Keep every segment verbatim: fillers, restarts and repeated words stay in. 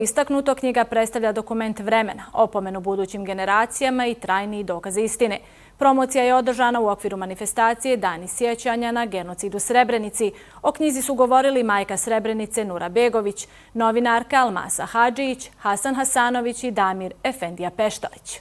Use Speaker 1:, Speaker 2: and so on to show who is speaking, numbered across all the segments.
Speaker 1: Istaknuto, knjiga predstavlja dokument vremena, opomenu budućim generacijama i trajni dokaz istine. Promocija je održana u okviru manifestacije Dani sjećanja na genocid u Srebrenici. O knjizi su govorili majka Srebrenice Nura Begović, novinarka Almasa Hadžić, Hasan Hasanović i Damir Efendija Peštalić.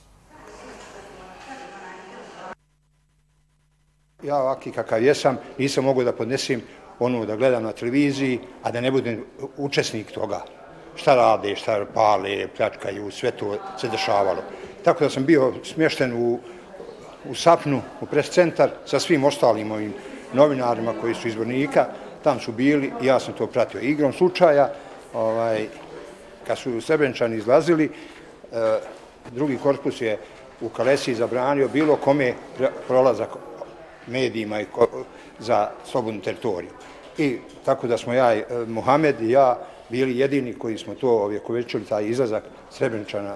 Speaker 2: Ja ovaki kakav jesam, nisam mogao da podnesim ono da gledam na televiziji, a da ne budem učesnik toga. Šta rade, šta pale, pljačkaju, sve to se dešavalo. Tako da sam bio smješten u, u Sapnu, u pres centar, sa svim ostalim mojim novinarima koji su izbornika. Tam su bili i ja sam to pratio. Igrom slučaja, ovaj, kad su Srebreničani izlazili, eh, drugi korpus je u Kalesiji zabranio bilo kome prolazak medijima i ko, za slobodnu teritoriju. I tako da smo ja, Muhamed i ja, bili jedini koji smo to ovjekovečili, taj izlazak Srebreničana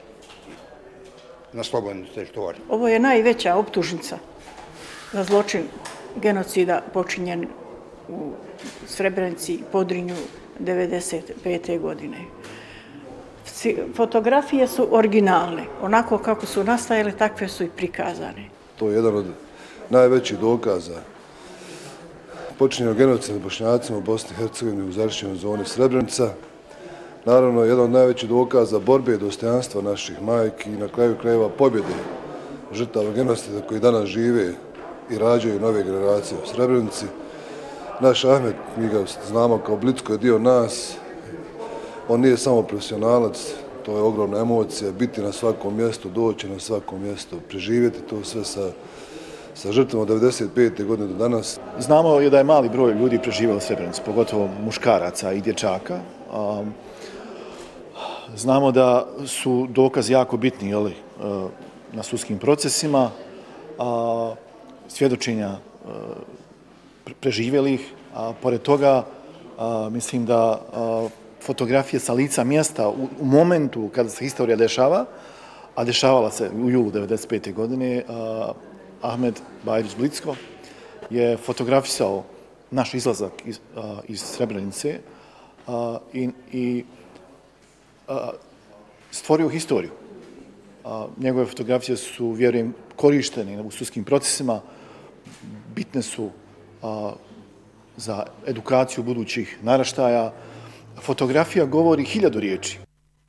Speaker 2: na slobodnu teritoriju.
Speaker 3: Ovo je najveća optužnica za zločin genocida počinjen u Srebrenici i Podrinju devedeset pete godine. Fotografije su originalne, onako kako su nastajale, takve su i prikazane.
Speaker 4: To je jedan od najvećih dokaza počinjeno genocid nad Bošnjacima u Bosni i Hercegovini u zaštićenoj zoni Srebrenica. Naravno, jedan od najvećih dokaza borbe i dostojanstva naših majki i na kraju krajeva pobjede žrtava genocida koji danas žive i rađaju nove generacije u Srebrenici. Naš Ahmed, mi ga znamo kao Blicko, je dio nas. On nije samo profesionalac, to je ogromna emocija, biti na svakom mjestu, doći na svakom mjestu, preživjeti to sve sa sa žrtvom od devedeset pete godine do danas.
Speaker 5: Znamo je da je mali broj ljudi preživio u Srebrenici, pogotovo muškaraca i dječaka. Znamo da su dokazi jako bitni jeli, na sudskim procesima, svjedočenja preživjelih. A pored toga, mislim da fotografije sa lica mjesta u momentu kada se historija dešava, a dešavala se u julu devedeset pete godine, Ahmed Bajrić Blicko je fotografisao naš izlazak iz, a, iz Srebrenice a, i, i a, stvorio historiju. A, njegove fotografije su, vjerujem, korištene u sudskim procesima, bitne su a, za edukaciju budućih naraštaja. Fotografija govori hiljadu riječi.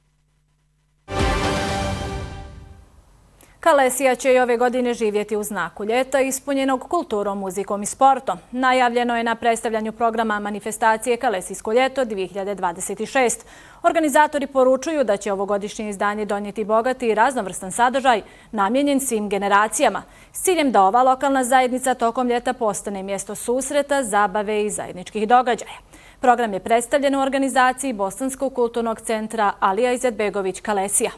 Speaker 1: Kalesija će i ove godine živjeti u znaku ljeta, ispunjenog kulturom, muzikom i sportom. Najavljeno je na predstavljanju programa manifestacije Kalesijsko ljeto dvije hiljade dvadeset šest. Organizatori poručuju da će ovogodišnje izdanje donijeti bogati i raznovrstan sadržaj namijenjen svim generacijama, s ciljem da ova lokalna zajednica tokom ljeta postane mjesto susreta, zabave i zajedničkih događaja. Program je predstavljen u organizaciji Bosanskog kulturnog centra Alija Izetbegović Kalesija.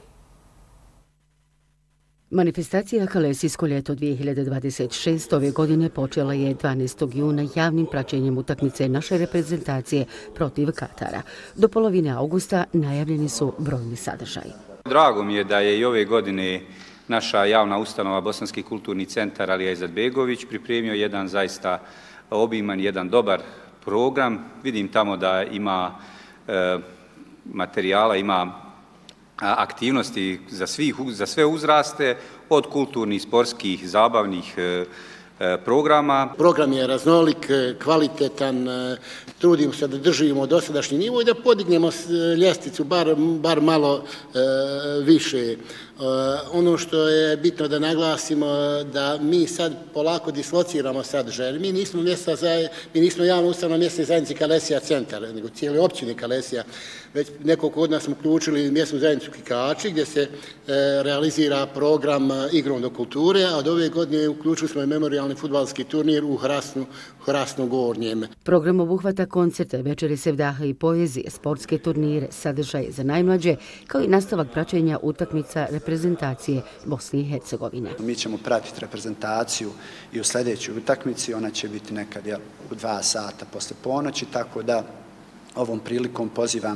Speaker 6: Manifestacija Kalesijsko ljeto dvije hiljade dvadeset šest ove godine počela je dvanaestog juna javnim praćenjem utakmice naše reprezentacije protiv Katara. Do polovine augusta najavljeni su brojni sadržaji.
Speaker 7: Drago mi je da je i ove godine naša javna ustanova Bosanski kulturni centar Alija Izetbegović pripremio jedan zaista obiman, jedan dobar program. Vidim tamo da ima e, materijala, ima aktivnosti za, svih, za sve uzraste, od kulturnih, sportskih, zabavnih e, e, programa.
Speaker 8: Program je raznolik, kvalitetan, trudimo se da držimo dosadašnji nivo i da podignemo ljestvicu bar, bar malo e, više. Uh, ono što je bitno da naglasimo da mi sad polako dislociramo sadržaj. Mi nismo mjesta za, mi nismo javno ustavno mjesto zajednici Kalesija centar, nego cijele općine Kalesija. Već nekoliko od nas smo uključili mjesnu zajednicu Kikači gdje se e, realizira program Igrom do kulture, a od ove godine uključili smo i memorijalni fudbalski turnir u Hrasnu, Hrasnu Gornjem.
Speaker 6: Program obuhvata koncerte, večeri sevdaha i poezije, sportske turnire, sadržaje za najmlađe, kao i nastavak praćenja utakmica reprezentacije Bosne i Hercegovine.
Speaker 9: Mi ćemo pratiti reprezentaciju i u sljedećoj utakmici, ona će biti nekad ja, u dva sata posle ponoći, tako da ovom prilikom pozivam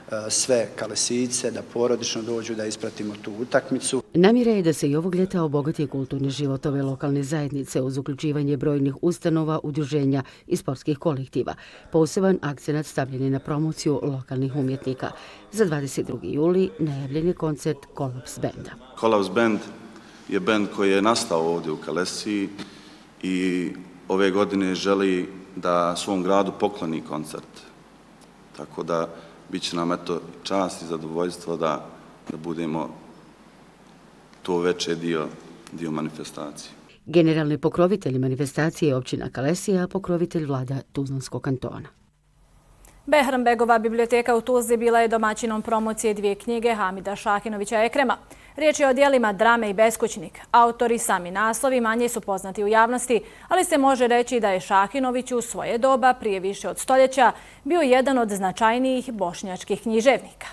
Speaker 9: sve Kalesice, da porodično dođu da ispratimo tu utakmicu.
Speaker 6: Namjera je da se i ovog ljeta obogati kulturni život ove lokalne zajednice uz uključivanje brojnih ustanova, udruženja i sportskih kolektiva. Poseban akcenat stavljen je na promociju lokalnih umjetnika. Za dvadeset drugi juli najavljen je koncert Kolaps benda.
Speaker 10: Kolaps band je bend koji je nastao ovdje u Kalesiji i ove godine želi da svom gradu pokloni koncert. Tako da bit će nam eto čast i zadovoljstvo da, da budemo to veće dio, dio manifestacije.
Speaker 6: Generalni pokrovitelj manifestacije je općina Kalesija, a pokrovitelj vlada Tuzlanskog kantona.
Speaker 1: Behranbegova biblioteka u Tuzli bila je domaćinom promocije dvije knjige Hamida Šahinovića Ekrema. Riječ je o dijelima Drame i beskućnik. Autori sami naslovi manje su poznati u javnosti, ali se može reći da je Šahinović u svoje doba, prije više od stoljeća, bio jedan od značajnijih bošnjačkih književnika.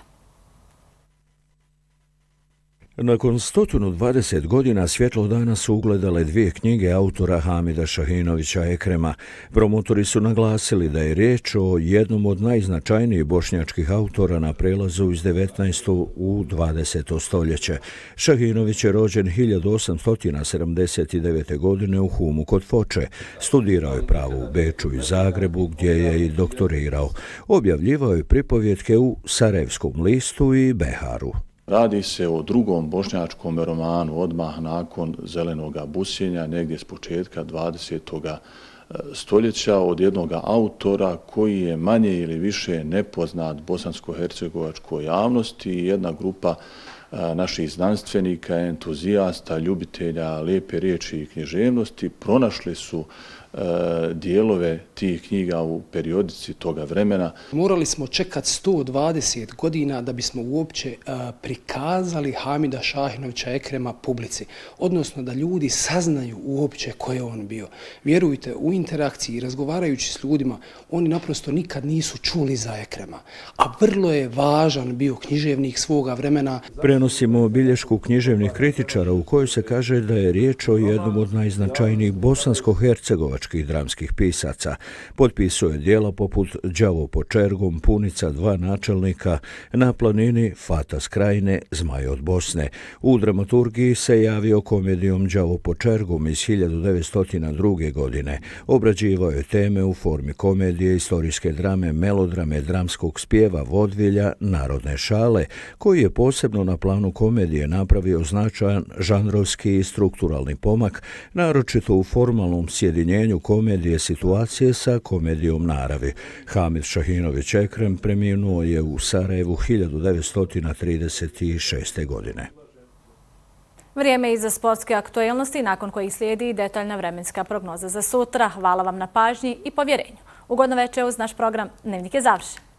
Speaker 11: Nakon sto dvadeset godina svjetlo dana su ugledale dvije knjige autora Hamida Šahinovića Ekrema. Promotori su naglasili da je riječ o jednom od najznačajnijih bošnjačkih autora na prelazu iz devetnaestog u dvadeseto stoljeće. Šahinović je rođen hiljadu osamsto sedamdeset devete. godine u Humu kod Foče. Studirao je pravo u Beču i Zagrebu, gdje je i doktorirao. Objavljivao je pripovjetke u Sarajevskom listu i Beharu.
Speaker 12: Radi se o drugom bošnjačkom romanu odmah nakon Zelenoga busjenja, negdje s početka dvadesetog stoljeća, od jednog autora koji je manje ili više nepoznat bosansko-hercegovačkoj javnosti i jedna grupa naših znanstvenika, entuzijasta, ljubitelja lijepe riječi i književnosti pronašli su dijelove tih knjiga u periodici toga vremena.
Speaker 13: Morali smo čekati sto dvadeset godina da bismo uopće prikazali Hamida Šahinovića Ekrema publici, odnosno da ljudi saznaju uopće ko je on bio. Vjerujte, u interakciji, razgovarajući s ljudima, oni naprosto nikad nisu čuli za Ekrema, a vrlo je važan bio književnik svoga vremena.
Speaker 11: Prenosimo bilješku književnih kritičara u kojoj se kaže da je riječ o jednom od najznačajnijih bosansko-hercegovačkih dramskih pisaca. Potpisuje djela poput Đavo po Čergom, Punica, Dva načelnika, Na planini, Fata s Krajine, Zmaj od Bosne. U dramaturgiji se javio komedijom Đavo po Čergom iz hiljadu devetsto druge. godine. Obrađivao je teme u formi komedije, istorijske drame, melodrame, dramskog spjeva, vodvilja, narodne šale, koji je posebno na planu komedije napravio značajan žanrovski i strukturalni pomak, naročito u formalnom sjedinjenju komedije situacije sa komedijom naravi. Hamid Šahinović Ekrem preminuo je u Sarajevu hiljadu devetsto trideset šeste. godine.
Speaker 1: Vrijeme je za sportske aktuelnosti, nakon kojih slijedi detaljna vremenska prognoza za sutra. Hvala vam na pažnji i povjerenju. Ugodno večer uz naš program Dnevnik je završen.